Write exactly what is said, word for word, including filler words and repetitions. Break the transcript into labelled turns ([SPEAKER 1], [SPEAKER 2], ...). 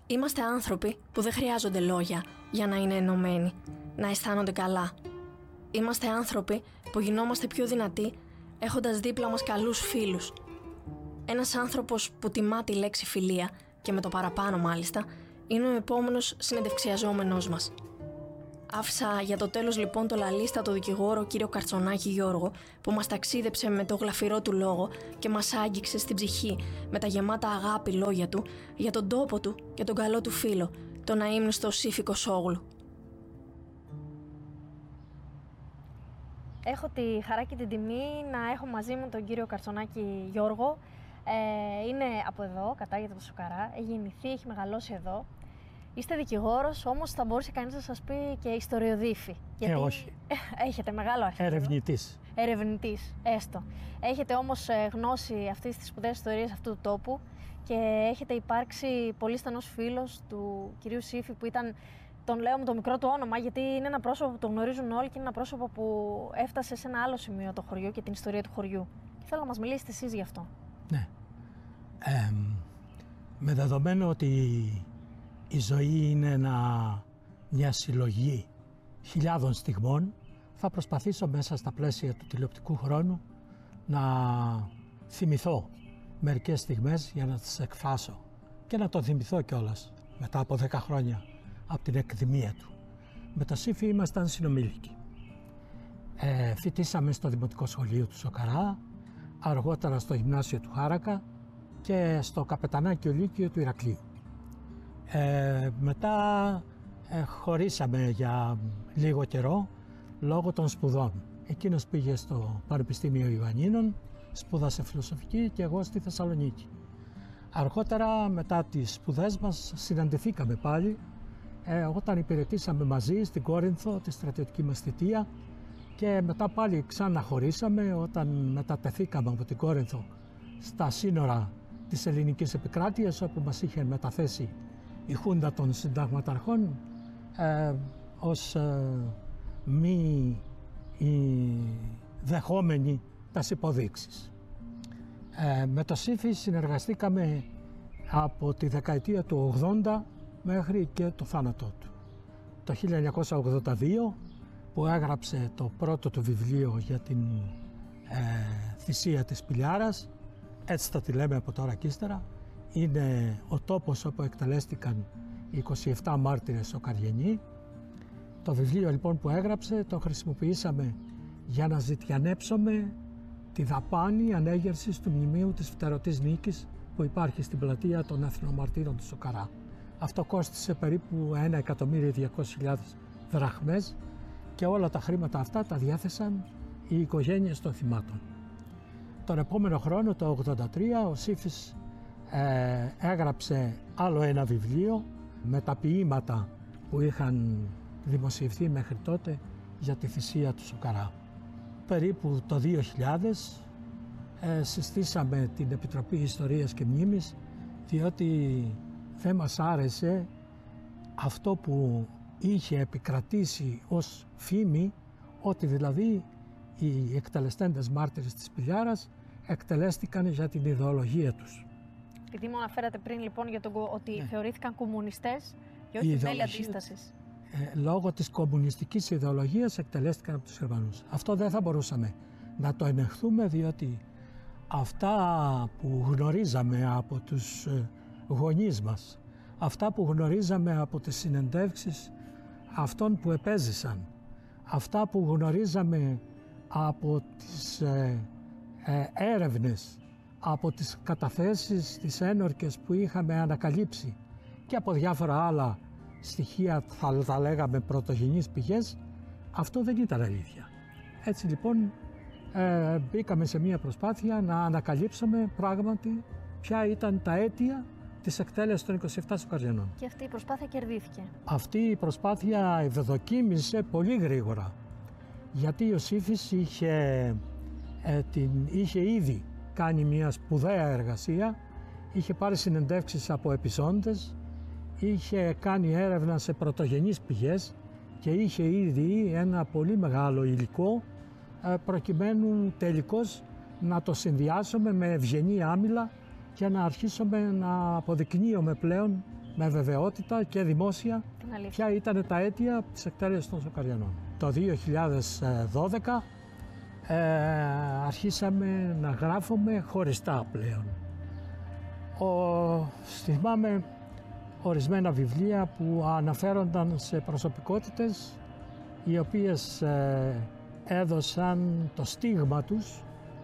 [SPEAKER 1] Είμαστε άνθρωποι που δεν χρειάζονται λόγια για να είναι ενωμένοι, να αισθάνονται καλά. Είμαστε άνθρωποι που γινόμαστε πιο δυνατοί έχοντας δίπλα μας καλούς φίλους. Ένας άνθρωπος που τιμά τη λέξη φιλία, και με το παραπάνω μάλιστα, είναι ο επόμενος συνεντευξιαζόμενός μας. Άφησα για το τέλος λοιπόν το λαλίστατο δικηγόρο κύριο Καρτσονάκη Γιώργο, που μας ταξίδεψε με το γλαφυρό του λόγο και μας άγγιξε στην ψυχή με τα γεμάτα αγάπη λόγια του για τον τόπο του και τον καλό του φίλο, τον αείμνηστο Σύφικο Σόγλου. Έχω τη χαρά και την τιμή να έχω μαζί μου τον κύριο Καρτσονάκη Γιώργο. Ε, είναι από εδώ, κατάγεται από το Σοκαρά, έχει γεννηθεί, έχει μεγαλώσει εδώ. Είστε δικηγόρος, όμως θα μπορούσε κανείς να σας πει και ιστοριοδίφη.
[SPEAKER 2] Ε, όχι.
[SPEAKER 1] Έχετε μεγάλο αρχείο.
[SPEAKER 2] Ερευνητής.
[SPEAKER 1] Ερευνητής, έστω. Έχετε όμως γνώση αυτής της σπουδαίας ιστορίας αυτού του τόπου και έχετε υπάρξει πολύ στενός φίλος του κυρίου Σύφη, που ήταν, τον λέω με το μικρό του όνομα, γιατί είναι ένα πρόσωπο που το γνωρίζουν όλοι και είναι ένα πρόσωπο που έφτασε σε ένα άλλο σημείο το χωριό και την ιστορία του χωριού. Και θέλω να μας μιλήσετε εσείς γι' αυτό.
[SPEAKER 2] Ναι. Ε, με δεδομένο ότι η ζωή είναι ένα, μια συλλογή χιλιάδων στιγμών, θα προσπαθήσω μέσα στα πλαίσια του τηλεοπτικού χρόνου να θυμηθώ μερικές στιγμές για να τις εκφράσω και να το θυμηθώ κιόλας μετά από δέκα χρόνια από την εκδημία του. Με το Σύφη ήμασταν συνομήλικοι. Ε, φοιτήσαμε στο Δημοτικό Σχολείο του Σοκαρά, αργότερα στο Γυμνάσιο του Χάρακα και στο Καπετανάκιο Λύκειο του Ηρακλείου. Ε, μετά ε, χωρίσαμε για λίγο καιρό λόγω των σπουδών. Εκείνος πήγε στο Πανεπιστήμιο Ιωαννίνων, σπούδασε φιλοσοφική, και εγώ στη Θεσσαλονίκη. Αργότερα, μετά τις σπουδές μας, συναντηθήκαμε πάλι ε, όταν υπηρετήσαμε μαζί στην Κόρινθο τη στρατιωτική μας θητεία, και μετά πάλι ξαναχωρίσαμε όταν μετατεθήκαμε από την Κόρινθο στα σύνορα της ελληνικής επικράτειας, όπου μας είχε μεταθέσει η Χούντα των Συνταγματαρχών ε, ως ε, μη η, δεχόμενοι τας υποδείξεις. Ε, με το Σύφη συνεργαστήκαμε από τη δεκαετία του ογδόντα μέχρι και το θάνατό του. Το χίλια εννιακόσια ογδόντα δύο, που έγραψε το πρώτο του βιβλίο για την ε, θυσία της Πηλιάρας, έτσι θα τη λέμε από τώρα και ύστερα, είναι ο τόπος όπου εκτελέστηκαν οι είκοσι επτά μάρτυρες Σοκαριανοί. Το βιβλίο λοιπόν που έγραψε το χρησιμοποιήσαμε για να ζητιανέψουμε τη δαπάνη ανέγερσης του μνημείου της Φτερωτής Νίκης που υπάρχει στην πλατεία των Εθνομαρτύρων του Σοκαρά. Αυτό κόστισε περίπου ένα εκατομμύριο διακόσιες χιλιάδες δραχμές και όλα τα χρήματα αυτά τα διάθεσαν οι οικογένειες των θυμάτων. Τον επόμενο χρόνο, το ογδόντα τρία, ο Σύφης ε, έγραψε άλλο ένα βιβλίο με τα ποίηματα που είχαν δημοσιευθεί μέχρι τότε για τη θυσία του Σοκαρά. Περίπου το δύο χιλιάδες ε, συστήσαμε την Επιτροπή Ιστορίας και Μνήμης, διότι δεν μας άρεσε αυτό που είχε επικρατήσει ως φήμη, ότι δηλαδή οι εκτελεστέντες μάρτυρες της Πηλιάρας εκτελέστηκαν για την ιδεολογία τους.
[SPEAKER 1] Επειδή μου αναφέρατε πριν λοιπόν για τον, ότι ναι. θεωρήθηκαν κομμουνιστές και όχι μέλη αντίστασης.
[SPEAKER 2] Ε, λόγω της κομμουνιστικής ιδεολογίας εκτελέστηκαν από τους Γερμανούς. Αυτό δεν θα μπορούσαμε να το ενεχθούμε, διότι αυτά που γνωρίζαμε από τους γονείς μας, αυτά που γνωρίζαμε από τις συνεντεύξεις αυτών που επέζησαν, αυτά που γνωρίζαμε από τις ε, ε, έρευνες, από τις καταθέσεις, τις ένορκες που είχαμε ανακαλύψει και από διάφορα άλλα στοιχεία, θα τα λέγαμε πρωτογενείς πηγές, αυτό δεν ήταν αλήθεια. Έτσι λοιπόν ε, μπήκαμε σε μια προσπάθεια να ανακαλύψουμε πράγματι ποια ήταν τα αίτια της εκτέλεσης των είκοσι επτά Σοκαριανών.
[SPEAKER 1] Και αυτή η προσπάθεια κερδίθηκε.
[SPEAKER 2] Αυτή η προσπάθεια ευδοκίμησε πολύ γρήγορα, γιατί ο Σύφης είχε, ε, την, είχε ήδη κάνει μια σπουδαία εργασία, είχε πάρει συνεντεύξεις από επιζώντες, είχε κάνει έρευνα σε πρωτογενείς πηγές και είχε ήδη ένα πολύ μεγάλο υλικό ε, προκειμένου τελικώς να το συνδυάσουμε με ευγενή άμυλα και να αρχίσουμε να αποδεικνύουμε πλέον με βεβαιότητα και δημόσια ποια ήταν τα αίτια της εκτέλεσης των Σοκαριανών. Το δύο χιλιάδες δώδεκα ε, αρχίσαμε να γράφουμε χωριστά πλέον. Ο, θυμάμαι ορισμένα βιβλία που αναφέρονταν σε προσωπικότητες οι οποίες ε, έδωσαν το στίγμα τους